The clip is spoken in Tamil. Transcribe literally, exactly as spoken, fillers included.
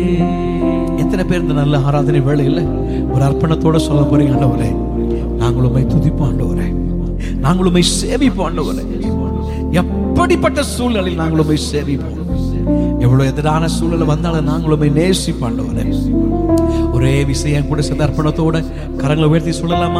எத்தனை பேர் இந்த நல்ல ஆராதனை வேளையில் ஒரு அர்ப்பணத்தோட சொல்ல போறீங்க, ஆண்டவரே நாங்கள் உம்மை துதிப்போம், ஆண்டவரே நாங்கள் உம்மை சேவிப்போம், ஆண்டவரே எப்படிப்பட்ட சூழ்நிலையில் நாங்கள் உம்மை சேவிப்போம், எவ்வளவு எதிரான சூழ்நிலை வந்தாலும் நாங்கள் உம்மை நேசிப்போம், ஆண்டவரே. ஒரே விஷயம் கூட சதர்ப்பணத்தோட கரங்களை உயர்த்தி சொல்லலாமா?